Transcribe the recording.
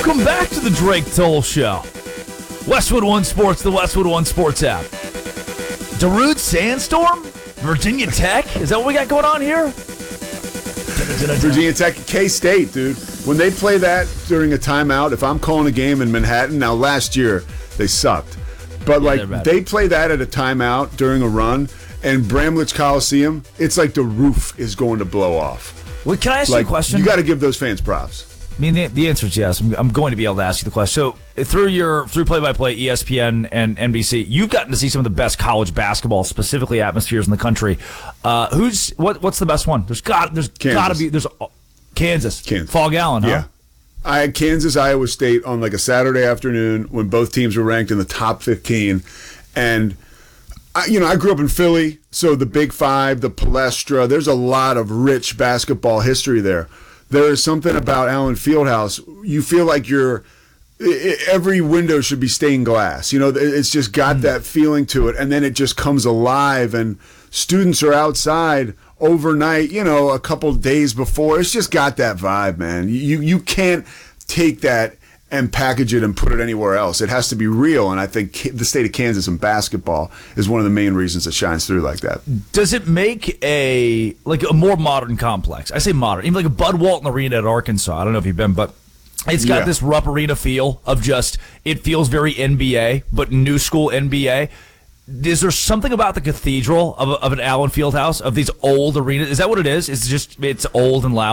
Welcome back to the Drake Toll Show. Westwood One Sports, the Westwood One Sports app. Darude Sandstorm? Virginia Tech? Is that what we got going on here? Virginia Tech, K-State, dude. When they play that during a timeout, if I'm calling a game in Manhattan, now last year they sucked. But they play that at a timeout during a run, and Bramlage Coliseum, it's like the roof is going to blow off. Well, can I ask you a question? You got to give those fans props. I mean, the answer is yes. I'm going to be able to ask you the question. So, through play-by-play, ESPN, and NBC, you've gotten to see some of the best college basketball, specifically atmospheres in the country. What's the best one? There's got to be Kansas. Fall Gallon, huh? Yeah. I had Kansas, Iowa State on like a Saturday afternoon when both teams were ranked in the top 15, and I grew up in Philly, so the Big Five, the Palestra. There's a lot of rich basketball history there. There is something about Allen Fieldhouse. You feel like every window should be stained glass. It's just got that feeling to it, and then it just comes alive, and students are outside overnight, a couple days before. It's just got that vibe, man. You can't take that and package it and put it anywhere else. It has to be real, and I think the state of Kansas in basketball is one of the main reasons it shines through like that. Does it make a more modern complex? I say modern, even like a Bud Walton Arena at Arkansas. I don't know if you've been, but it's got this Rupp Arena feel of it feels very NBA, but new school NBA. Is there something about the cathedral of an Allen Fieldhouse, of these old arenas? Is that what it is? It's old and loud?